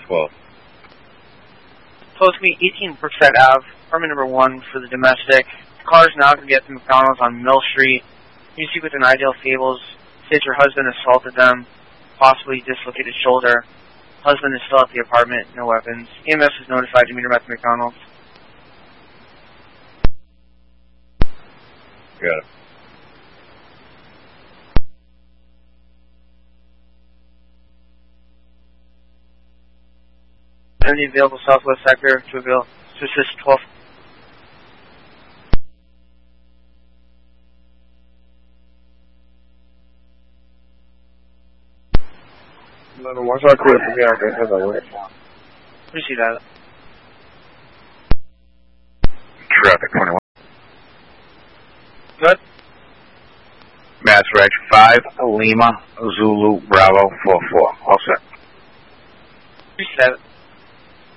12. Close to me, 18 Brookside Ave, apartment number 1 for the domestic. The car is now going to get to McDonald's on Mill Street. You speak with an Ideal Fables. Says your husband assaulted them, possibly dislocated shoulder. Husband is still at the apartment, no weapons. EMS is notified to meet him at the McDonald's. Got it. Any available southwest sector to assist 12. No, what's our clear for me? I can have that way. Appreciate that. Traffic 21. Good. Mass Reg 5, Lima, Zulu, Bravo 44. All set. Appreciate that.